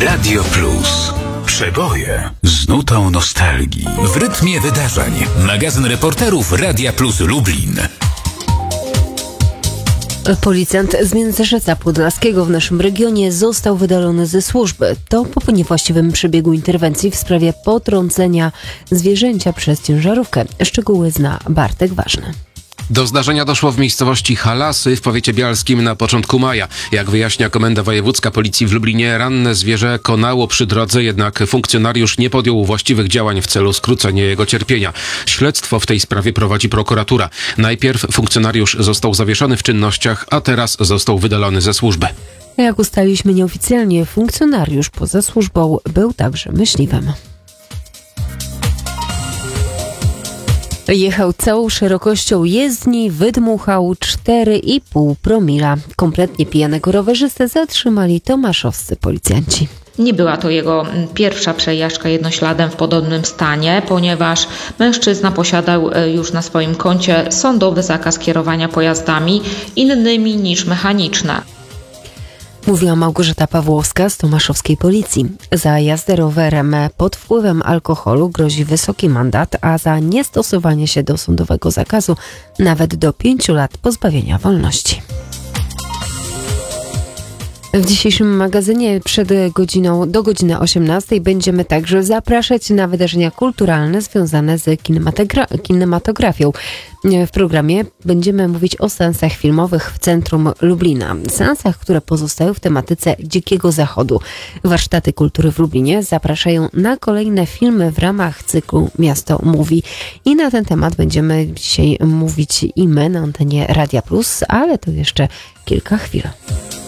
Radio Plus. Przeboje z nutą nostalgii. W rytmie wydarzeń. Magazyn reporterów Radia Plus Lublin. Policjant z Międzyrzeca Podlaskiego w naszym regionie został wydalony ze służby. To po niewłaściwym przebiegu interwencji w sprawie potrącenia zwierzęcia przez ciężarówkę. Szczegóły zna Bartek Ważny. Do zdarzenia doszło w miejscowości Halasy w powiecie bialskim na początku maja. Jak wyjaśnia Komenda Wojewódzka Policji w Lublinie, ranne zwierzę konało przy drodze, jednak funkcjonariusz nie podjął właściwych działań w celu skrócenia jego cierpienia. Śledztwo w tej sprawie prowadzi prokuratura. Najpierw funkcjonariusz został zawieszony w czynnościach, a teraz został wydalony ze służby. Jak ustaliliśmy nieoficjalnie, funkcjonariusz poza służbą był także myśliwym. Jechał całą szerokością jezdni, wydmuchał 4,5 promila. Kompletnie pijanego rowerzystę zatrzymali tomaszowscy policjanci. Nie była to jego pierwsza przejażdżka jednośladem w podobnym stanie, ponieważ mężczyzna posiadał już na swoim koncie sądowy zakaz kierowania pojazdami innymi niż mechaniczne. Mówiła Małgorzata Pawłowska z tomaszowskiej policji. Za jazdę rowerem pod wpływem alkoholu grozi wysoki mandat, a za niestosowanie się do sądowego zakazu nawet do 5 lat pozbawienia wolności. W dzisiejszym magazynie do godziny 18 będziemy także zapraszać na wydarzenia kulturalne związane z kinematografią. W programie będziemy mówić o seansach filmowych w centrum Lublina. Seansach, które pozostają w tematyce Dzikiego Zachodu. Warsztaty kultury w Lublinie zapraszają na kolejne filmy w ramach cyklu Miasto Mówi. I na ten temat będziemy dzisiaj mówić i my na antenie Radia Plus, ale to jeszcze kilka chwil.